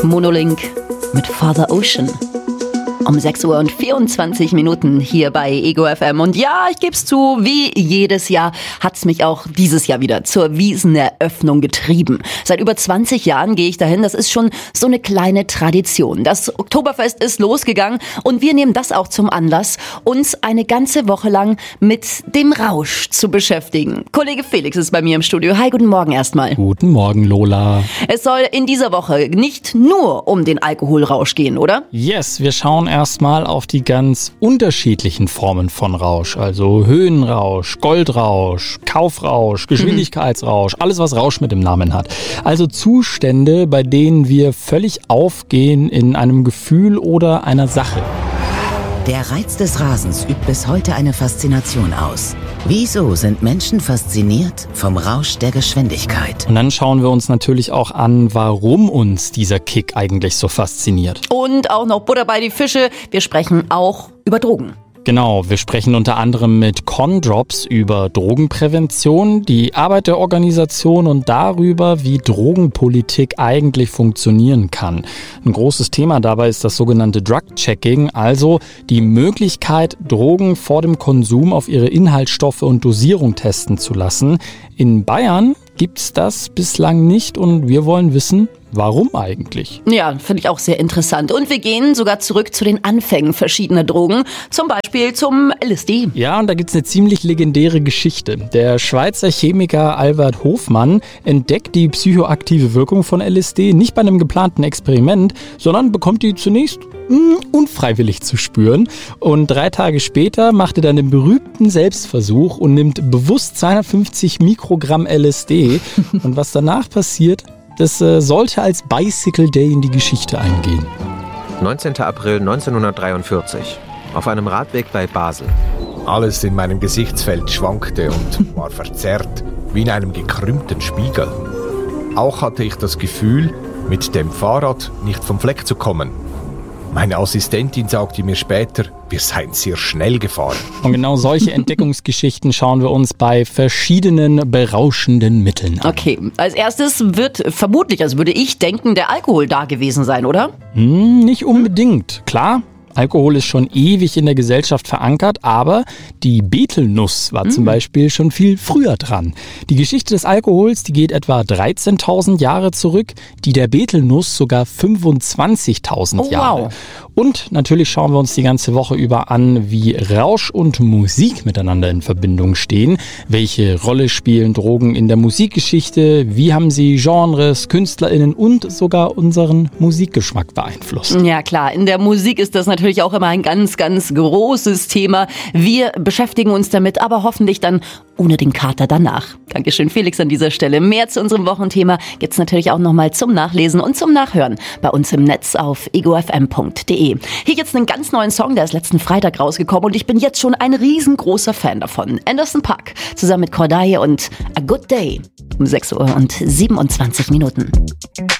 Monolink mit Father Ocean. Um 6:24 Uhr hier bei Ego FM. Und ja, ich geb's zu, wie jedes Jahr hat's mich auch dieses Jahr wieder zur Wieseneröffnung getrieben. Seit über 20 Jahren gehe ich dahin. Das ist schon so eine kleine Tradition. Das Oktoberfest ist losgegangen und wir nehmen das auch zum Anlass, uns eine ganze Woche lang mit dem Rausch zu beschäftigen. Kollege Felix ist bei mir im Studio. Hi, guten Morgen erstmal. Guten Morgen, Lola. Es soll in dieser Woche nicht nur um den Alkoholrausch gehen, oder? Yes, wir schauen erstmal auf die ganz unterschiedlichen Formen von Rausch, also Höhenrausch, Goldrausch, Kaufrausch, Geschwindigkeitsrausch, alles was Rausch mit dem Namen hat. Also Zustände, bei denen wir völlig aufgehen in einem Gefühl oder einer Sache. Der Reiz des Rasens übt bis heute eine Faszination aus. Wieso sind Menschen fasziniert vom Rausch der Geschwindigkeit? Und dann schauen wir uns natürlich auch an, warum uns dieser Kick eigentlich so fasziniert. Und auch noch Butter bei die Fische. Wir sprechen auch über Drogen. Genau, wir sprechen unter anderem mit Condrops über Drogenprävention, die Arbeit der Organisation und darüber, wie Drogenpolitik eigentlich funktionieren kann. Ein großes Thema dabei ist das sogenannte Drug-Checking, also die Möglichkeit, Drogen vor dem Konsum auf ihre Inhaltsstoffe und Dosierung testen zu lassen. In Bayern gibt's das bislang nicht und wir wollen wissen, warum eigentlich? Ja, finde ich auch sehr interessant. Und wir gehen sogar zurück zu den Anfängen verschiedener Drogen, zum Beispiel zum LSD. Ja, und da gibt's eine ziemlich legendäre Geschichte. Der Schweizer Chemiker Albert Hofmann entdeckt die psychoaktive Wirkung von LSD nicht bei einem geplanten Experiment, sondern bekommt die zunächst unfreiwillig zu spüren. Und 3 Tage später macht er dann den berühmten Selbstversuch und nimmt bewusst 250 Mikrogramm LSD. Und was danach passiert, das sollte als Bicycle Day in die Geschichte eingehen. 19. April 1943, auf einem Radweg bei Basel. Alles in meinem Gesichtsfeld schwankte und war verzerrt, wie in einem gekrümmten Spiegel. Auch hatte ich das Gefühl, mit dem Fahrrad nicht vom Fleck zu kommen. Meine Assistentin sagte mir später, wir seien sehr schnell gefahren. Und genau solche Entdeckungsgeschichten schauen wir uns bei verschiedenen berauschenden Mitteln an. Okay, als erstes wird vermutlich, also würde ich denken, der Alkohol da gewesen sein, oder? Nicht unbedingt. Klar, Alkohol ist schon ewig in der Gesellschaft verankert, aber die Betelnuss war zum Beispiel schon viel früher dran. Die Geschichte des Alkohols, die geht etwa 13.000 Jahre zurück, die der Betelnuss sogar 25.000 Jahre. Wow. Und natürlich schauen wir uns die ganze Woche über an, wie Rausch und Musik miteinander in Verbindung stehen. Welche Rolle spielen Drogen in der Musikgeschichte? Wie haben sie Genres, KünstlerInnen und sogar unseren Musikgeschmack beeinflusst? Ja klar, in der Musik ist das natürlich auch immer ein ganz, ganz großes Thema. Wir beschäftigen uns damit, aber hoffentlich dann ohne den Kater danach. Dankeschön, Felix, an dieser Stelle. Mehr zu unserem Wochenthema gibt's natürlich auch nochmal zum Nachlesen und zum Nachhören bei uns im Netz auf egofm.de. Hier jetzt einen ganz neuen Song, der ist letzten Freitag rausgekommen und ich bin jetzt schon ein riesengroßer Fan davon. Anderson .Paak zusammen mit Cordae und A Good Day um 6:27 Uhr.